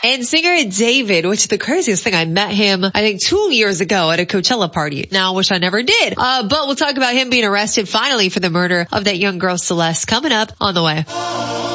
And singer David, which is the craziest thing, I met him, I think 2 years ago at a Coachella party. Now, I wish I never did. But we'll talk about him being arrested finally for the murder of that young girl Celeste coming up on the way.